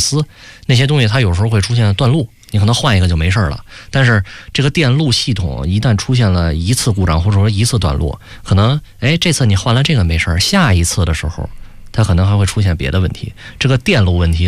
丝那些东西，它有时候会出现断路，你可能换一个就没事了。但是这个电路系统一旦出现了一次故障或者说一次断路，可能这次你换了这个没事，下一次的时候它可能还会出现别的问题。这个电路问题